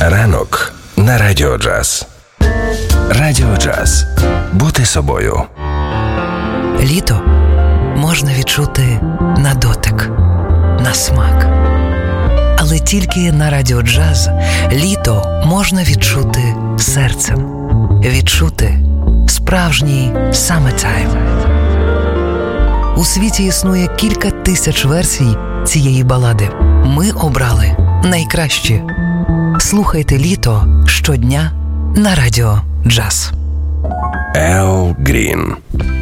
Ранок на Радіо Джаз. Радіо Джаз. Бути собою. Літо можна відчути на дотик, на смак. Але тільки на Радіо Джаз літо можна відчути серцем. Відчути справжній summertime. У світі існує кілька тисяч версій цієї балади. Ми обрали найкращі. Слухайте літо щодня на Радіо Джаз. Ел Грін.